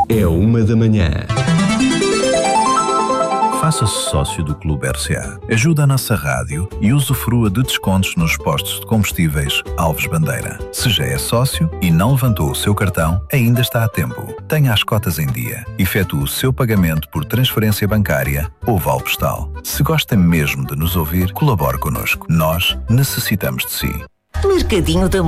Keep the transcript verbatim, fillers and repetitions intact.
É uma da manhã. Faça-se sócio do Clube R C A. Ajude a nossa rádio e usufrua de descontos nos postos de combustíveis Alves Bandeira. Se já é sócio e não levantou o seu cartão, ainda está a tempo. Tenha as cotas em dia. Efetue o seu pagamento por transferência bancária ou vale postal. Se gosta mesmo de nos ouvir, colabore connosco. Nós necessitamos de si. Mercadinho da